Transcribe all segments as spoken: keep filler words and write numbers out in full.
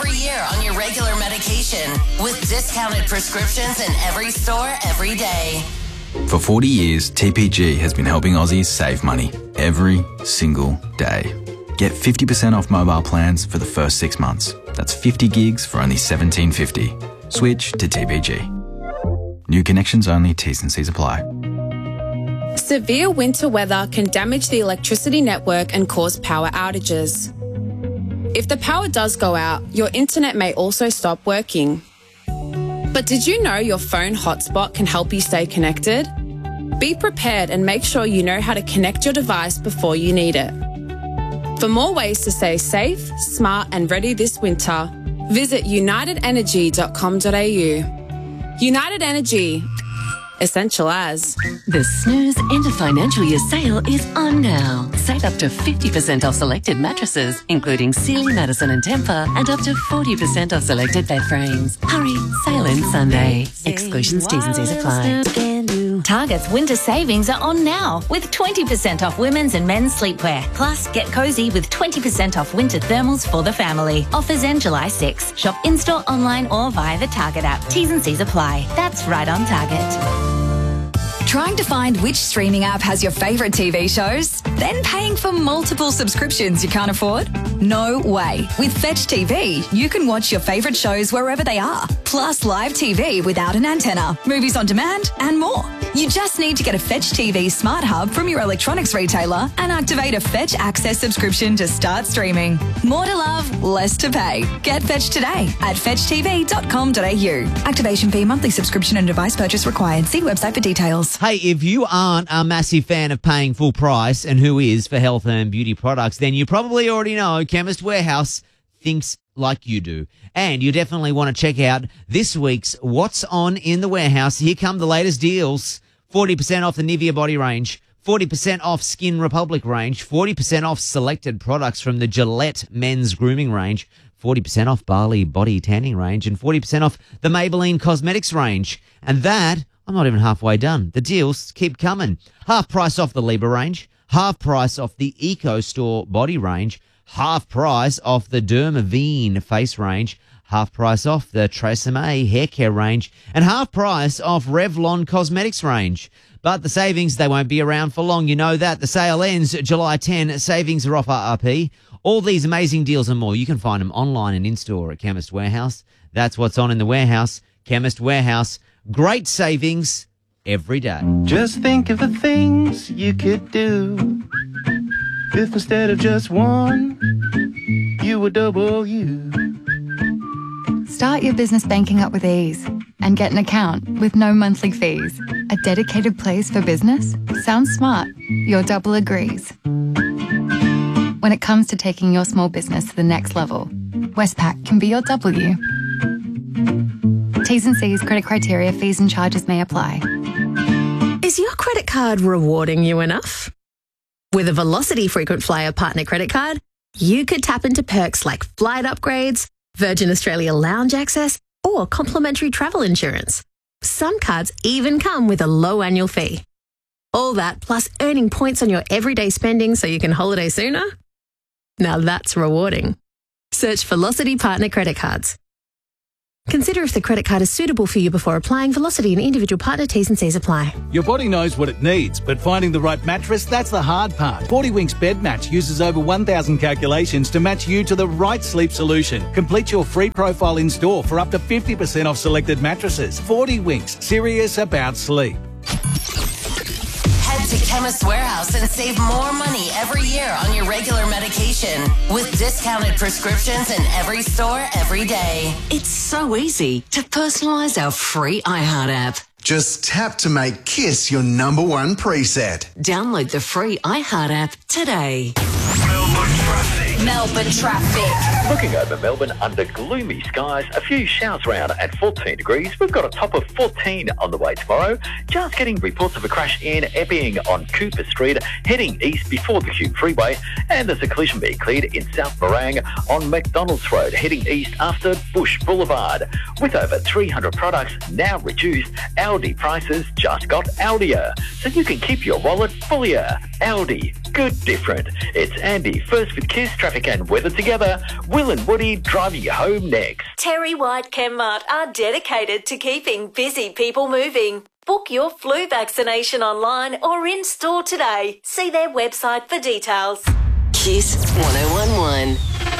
every year on your regular medication with discounted prescriptions in every store every day. For forty years, T P G has been helping Aussies save money every single day. Get fifty percent off mobile plans for the first six months. That's fifty gigs for only seventeen fifty. Switch to T P G. New connections only, T's and C's apply. Severe winter weather can damage the electricity network and cause power outages. If the power does go out, your internet may also stop working. But did you know your phone hotspot can help you stay connected? Be prepared and make sure you know how to connect your device before you need it. For more ways to stay safe, smart and ready this winter, visit united energy dot com dot a u. United Energy. Essential as. The Snooze End of Financial Year sale is on now. Save up to fifty percent off selected mattresses, including Sealy, Madison and Tempur, and up to forty percent off selected bed frames. Hurry, sale ends Sunday. Exclusions, T's and C's apply. Target's winter savings are on now with twenty percent off women's and men's sleepwear. Plus, get cosy with twenty percent off winter thermals for the family. Offers end July sixth. Shop in-store, online or via the Target app. T's and C's apply. That's right on Target. Trying to find which streaming app has your favourite T V shows? Then paying for multiple subscriptions you can't afford? No way. With Fetch T V, you can watch your favourite shows wherever they are. Plus live T V without an antenna, movies on demand and more. You just need to get a Fetch T V Smart Hub from your electronics retailer and activate a Fetch Access subscription to start streaming. More to love, less to pay. Get Fetch today at fetch t v dot com dot a u. Activation fee, monthly subscription and device purchase required. See website for details. Hey, if you aren't a massive fan of paying full price, and who is for health and beauty products, then you probably already know Chemist Warehouse thinks like you do. And you definitely want to check out this week's What's On in the Warehouse. Here come the latest deals. forty percent off the Nivea body range, forty percent off Skin Republic range, forty percent off selected products from the Gillette men's grooming range, forty percent off Bali body tanning range, and forty percent off the Maybelline cosmetics range. And that, I'm not even halfway done. The deals keep coming. Half price off the Libra range, half price off the Eco Store body range, half price off the Dermaveen face range, half price off the Tresemme hair care range, and half price off Revlon cosmetics range. But the savings, they won't be around for long. You know that. The sale ends July tenth. Savings are off R R P. All these amazing deals and more, you can find them online and in-store at Chemist Warehouse. That's what's on in the warehouse. Chemist Warehouse. Great savings every day. Just think of the things you could do if instead of just one, you were double you. Start your business banking up with ease and get an account with no monthly fees. A dedicated place for business? Sounds smart. Your double agrees. When it comes to taking your small business to the next level, Westpac can be your W. T's and C's, credit criteria, fees and charges may apply. Is your credit card rewarding you enough? With a Velocity Frequent Flyer Partner Credit Card, you could tap into perks like flight upgrades, Virgin Australia lounge access, or complimentary travel insurance. Some cards even come with a low annual fee. All that plus earning points on your everyday spending so you can holiday sooner? Now that's rewarding. Search Velocity Partner Credit Cards. Consider if the credit card is suitable for you before applying. Velocity and individual partner T's and C's apply. Your body knows what it needs, but finding the right mattress, that's the hard part. forty winks Bed Match uses over one thousand calculations to match you to the right sleep solution. Complete your free profile in store for up to fifty percent off selected mattresses. forty winks, serious about sleep. Head to Chemist Warehouse and save more money every year on your regular medication with discounted prescriptions in every store every day. It's so easy to personalise our free iHeart app. Just tap to make Kiss your number one preset. Download the free iHeart app today. Melbourne traffic. Melbourne traffic. Looking over Melbourne under gloomy skies, a few showers around at fourteen degrees. We've got a top of fourteen on the way tomorrow. Just getting reports of a crash in Epping on Cooper Street, heading east before the Cube Freeway. And there's a collision being cleared in South Morang on McDonald's Road, heading east after Bush Boulevard. With over three hundred products now reduced, Aldi prices just got Aldier. So you can keep your wallet fullier. Aldi, good different. It's Andy, first with Kiss Traffic. traffic and weather together. Will and Woody driving you home next. Terry White Chemmart are dedicated to keeping busy people moving. Book your flu vaccination online or in store today. See their website for details. Kiss one oh one one.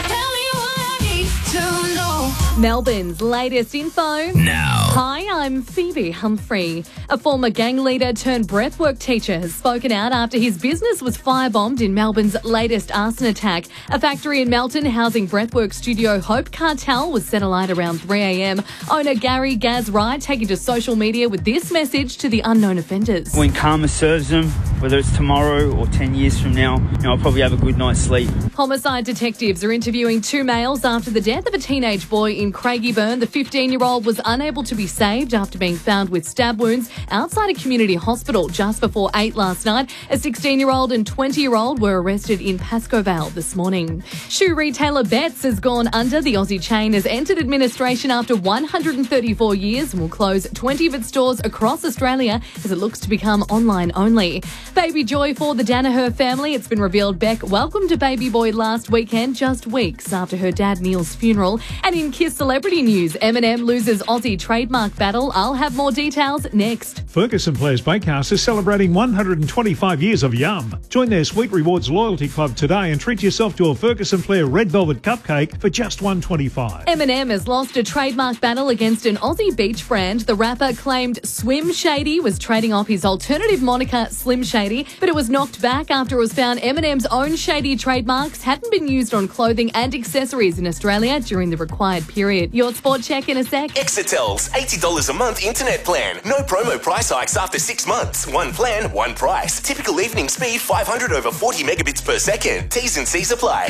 Melbourne's latest info now. Hi, I'm Phoebe Humphrey. A former gang leader turned breathwork teacher has spoken out after his business was firebombed in Melbourne's latest arson attack. A factory in Melton housing breathwork studio Hope Cartel was set alight around three a.m. Owner Gary Gaz Wright taking to social media with this message to the unknown offenders. When karma serves them, whether it's tomorrow or ten years from now, you know, I'll probably have a good night's sleep. Homicide detectives are interviewing two males after the death of a teenage boy in Craigieburn. The fifteen-year-old was unable to be saved after being found with stab wounds outside a community hospital just before eight last night. A sixteen-year-old and twenty-year-old were arrested in Pascoe Vale this morning. Shoe retailer Betts has gone under. The Aussie chain has entered administration after one hundred thirty-four years and will close twenty of its stores across Australia as it looks to become online only. Baby joy for the Danaher family. It's been revealed Beck welcomed a baby boy last weekend, just weeks after her dad Neil's funeral. And in Kiss celebrity news, Eminem loses Aussie trademark battle. I'll have more details next. Ferguson Players Bakehouse is celebrating one hundred twenty-five years of Yum. Join their Sweet Rewards loyalty club today and treat yourself to a Ferguson Player Red Velvet Cupcake for just one dollar twenty-five. Eminem has lost a trademark battle against an Aussie beach brand. The rapper claimed Swim Shady was trading off his alternative moniker Slim Shady, but it was knocked back after it was found Eminem's own shady trademarks hadn't been used on clothing and accessories in Australia during the required period. Your sport check in a sec. Exetel's eighty dollars a month internet plan. No promo price hikes after six months. One plan, one price. Typical evening speed five hundred over forty megabits per second. T's and C's apply.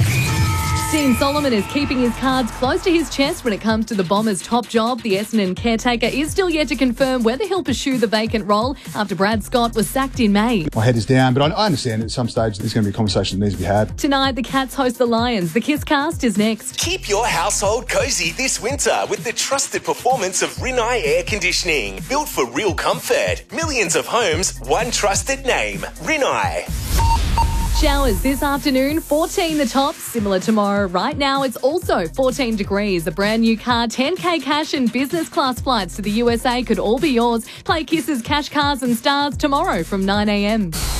Dean Solomon is keeping his cards close to his chest when it comes to the Bombers' top job. The Essendon caretaker is still yet to confirm whether he'll pursue the vacant role after Brad Scott was sacked in May. My head is down, but I, I understand at some stage there's going to be a conversation that needs to be had. Tonight, the Cats host the Lions. The Kiss Cast is next. Keep your household cozy this winter with the trusted performance of Rinnai Air Conditioning. Built for real comfort. Millions of homes, one trusted name. Rinnai. Showers this afternoon, fourteen the top, similar tomorrow. Right now, it's also fourteen degrees. A brand new car, ten K cash and business class flights to the U S A could all be yours. Play Kiss's Cash Cars and Stars tomorrow from nine a.m.